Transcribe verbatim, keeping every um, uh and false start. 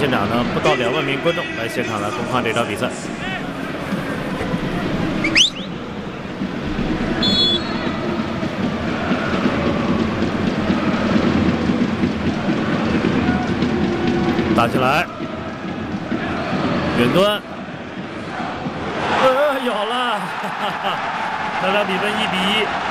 现场呢不到两万名观众来现场来观看这场比赛。打起来，远端，呃，有了，哈哈哈，他俩比分一比一。